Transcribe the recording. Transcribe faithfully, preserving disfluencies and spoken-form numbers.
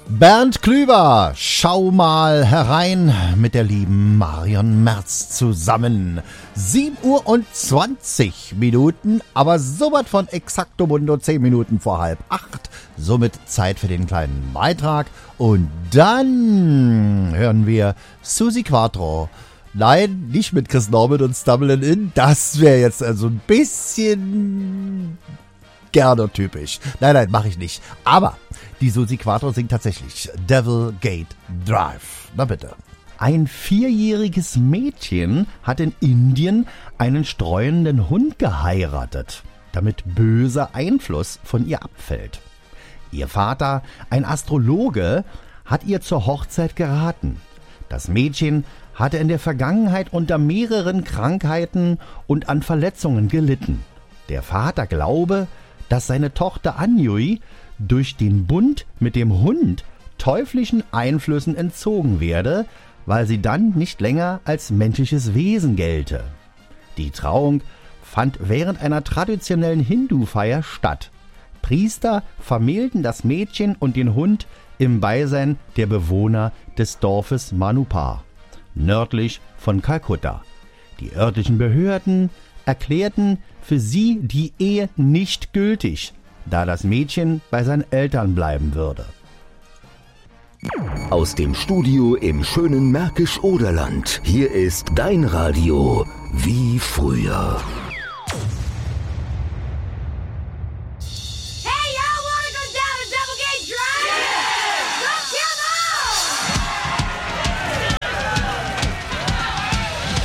Bernd Klüver, schau mal herein mit der lieben Marion Merz zusammen. sieben Uhr und zwanzig Minuten, aber sowas von exaktomundo zehn Minuten vor halb acht. Somit Zeit für den kleinen Beitrag. Und dann hören wir Susi Quattro. Nein, nicht mit Chris Norman und Stumbling In. Das wäre jetzt also ein bisschen gerne typisch. Nein, nein, mache ich nicht. Aber die Susi Quattro singt tatsächlich Devil Gate Drive. Na bitte. Ein vierjähriges Mädchen hat in Indien einen streunenden Hund geheiratet, damit böser Einfluss von ihr abfällt. Ihr Vater, ein Astrologe, hat ihr zur Hochzeit geraten. Das Mädchen hatte in der Vergangenheit unter mehreren Krankheiten und an Verletzungen gelitten. Der Vater glaube, dass seine Tochter Anjui durch den Bund mit dem Hund teuflischen Einflüssen entzogen werde, weil sie dann nicht länger als menschliches Wesen gelte. Die Trauung fand während einer traditionellen Hindu-Feier statt. Priester vermählten das Mädchen und den Hund im Beisein der Bewohner des Dorfes Manupar, nördlich von Kalkutta. Die örtlichen Behörden erklärten für sie die Ehe nicht gültig, da das Mädchen bei seinen Eltern bleiben würde. Aus dem Studio im schönen Märkisch-Oderland. Hier ist dein Radio wie früher.